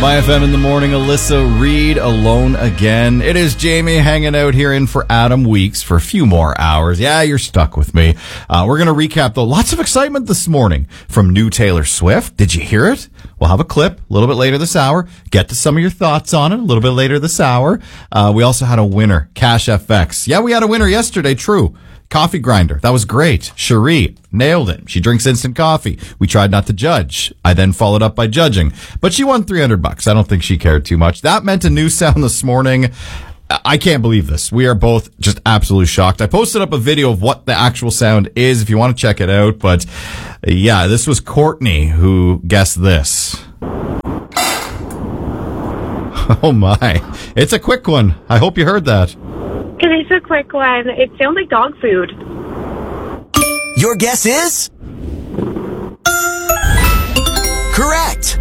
My FM in the morning, Alyssa Reed alone again. It is Jamie hanging out here in for Adam Weeks for a few more hours. Yeah, you're stuck with me. We're going to recap, though. Lots of excitement this morning from new Taylor Swift. Did you hear it? We'll have a clip a little bit later this hour. Get to some of your thoughts on it a little bit later this hour. We also had a winner, Cash FX. Yeah, we had a winner yesterday, true. Coffee grinder. That was great. Cherie nailed it. She drinks instant coffee. We tried not to judge. I then followed up by judging, but she won $300. I don't think she cared too much. That meant a new sound this morning. I can't believe this. We are both just absolutely shocked. I posted up a video of what the actual sound is if you want to check it out. But yeah, this was Courtney who guessed this. Oh my. It's a quick one. I hope you heard that. It's a quick one. It sounds like dog food. Your guess is? Correct.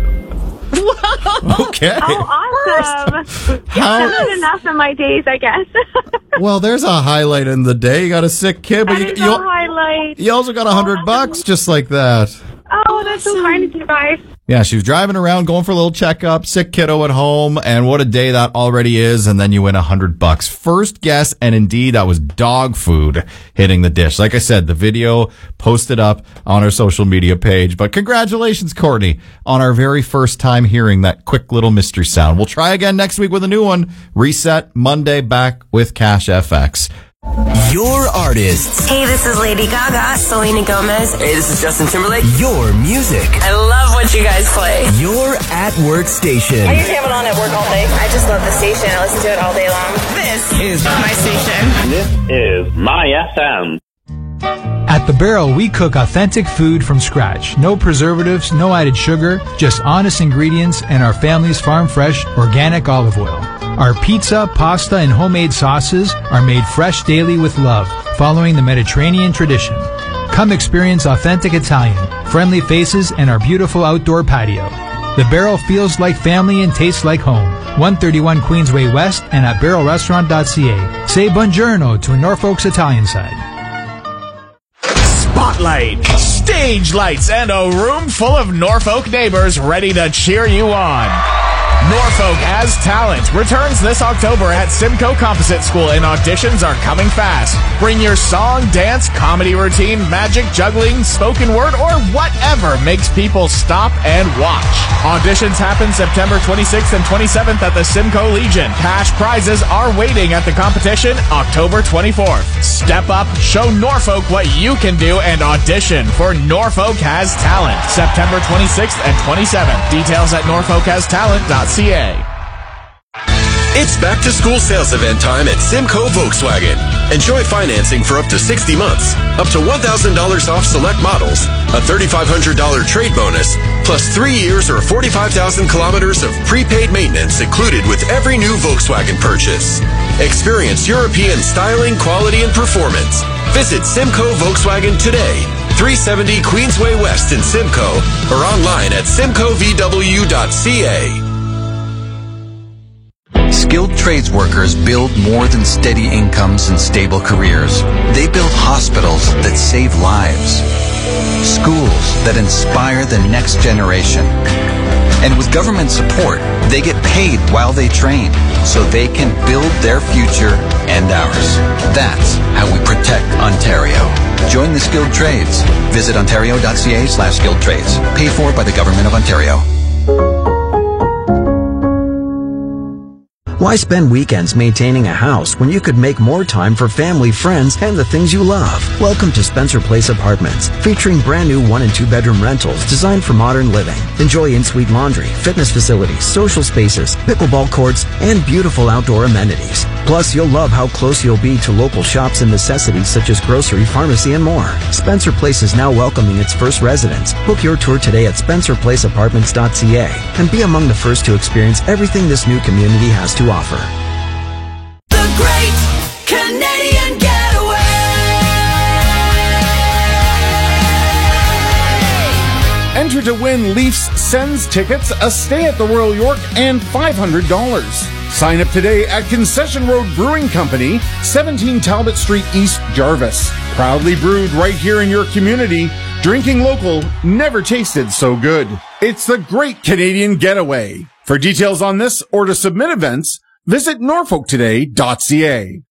Okay. Oh, awesome. That's not enough in my days, I guess. Well, there's a highlight in the day. You got a sick kid, but that is a highlight. You also got $100 just like that. Oh, that's so kind of you guys. Yeah, she was driving around, going for a little checkup, sick kiddo at home, and what a day that already is, and then you win $100. First guess, and indeed, that was dog food hitting the dish. Like I said, the video posted up on our social media page, but congratulations, Courtney, on our very first time hearing that quick little mystery sound. We'll try again next week with a new one. Reset Monday, back with Cash FX. Your artists. Hey, this is Lady Gaga, Selena Gomez. Hey, this is Justin Timberlake. Your music. I love what you guys play. Your at-work station. I usually have it on at work all day. I just love the station. I listen to it all day long. This is my station. This is my FM. At The Barrel, we cook authentic food from scratch. No preservatives, no added sugar, just honest ingredients and our family's farm-fresh, organic olive oil. Our pizza, pasta, and homemade sauces are made fresh daily with love, following the Mediterranean tradition. Come experience authentic Italian, friendly faces, and our beautiful outdoor patio. The Barrel feels like family and tastes like home. 131 Queensway West and at barrelrestaurant.ca. Say buongiorno to Norfolk's Italian side. Spotlight, stage lights, and a room full of Norfolk neighbors ready to cheer you on. Norfolk Has Talent returns this October at Simcoe Composite School, and auditions are coming fast. Bring your song, dance, comedy routine, magic, juggling, spoken word, or whatever makes people stop and watch. Auditions happen September 26th and 27th at the Simcoe Legion. Cash prizes are waiting at the competition October 24th. Step up, show Norfolk what you can do, and audition for Norfolk Has Talent September 26th and 27th. Details at norfolkhastalent.ca. It's back to school sales event time at Simcoe Volkswagen. Enjoy financing for up to 60 months, up to $1,000 off select models, a $3,500 trade bonus, plus 3 years or 45,000 kilometers of prepaid maintenance included with every new Volkswagen purchase. Experience European styling, quality, and performance. Visit Simcoe Volkswagen today, 370 Queensway West in Simcoe, or online at simcoevw.ca. Skilled trades workers build more than steady incomes and stable careers. They build hospitals that save lives, schools that inspire the next generation. And with government support, they get paid while they train, so they can build their future and ours. That's how we protect Ontario. Join the skilled trades. Visit ontario.ca/skilled trades. Paid for by the Government of Ontario. Why spend weekends maintaining a house when you could make more time for family, friends, and the things you love? Welcome to Spencer Place Apartments, featuring brand new 1- and 2-bedroom rentals designed for modern living. Enjoy in-suite laundry, fitness facilities, social spaces, pickleball courts, and beautiful outdoor amenities. Plus, you'll love how close you'll be to local shops and necessities such as grocery, pharmacy, and more. Spencer Place is now welcoming its first residents. Book your tour today at spencerplaceapartments.ca and be among the first to experience everything this new community has to offer. The Great Canadian Getaway. Enter to win Leafs Sens tickets, a stay at the Royal York, and $500. Sign up today at Concession Road Brewing Company, 17 Talbot Street East, Jarvis. Proudly brewed right here in your community. Drinking local, never tasted so good. It's the Great Canadian Getaway. For details on this or to submit events, visit norfolktoday.ca.